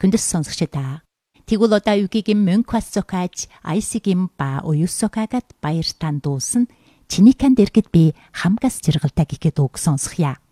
Күндэс сонсогчдаа. Тэгвэл одоо үгийн мөнхөс зокаж айсигим ба уюссокагат баяр тан дуусан чиний кан дэргэд би хамгас жиргалтай гэхэд үг сонсхья.